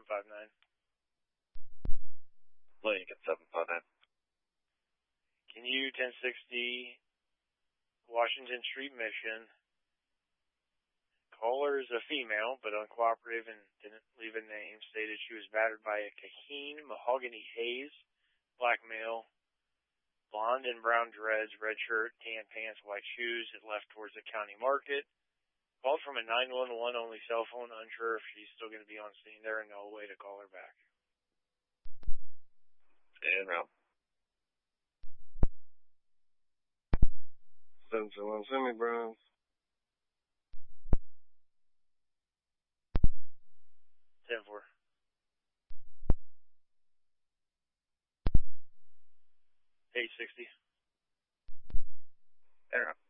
759. Lincoln 759. Can you 1060 Washington Street, Mission? Caller is a female, but uncooperative and didn't leave a name. Stated she was battered by a Kaheen Mahogany Haze, black male, blonde and brown dreads, red shirt, tan pants, white shoes. It left towards the county market. Called from a 911 only cell phone, unsure if she's still going to be on scene there and no way to call her back. And route. 721 Semi-Browns. 10-4. $860. And route.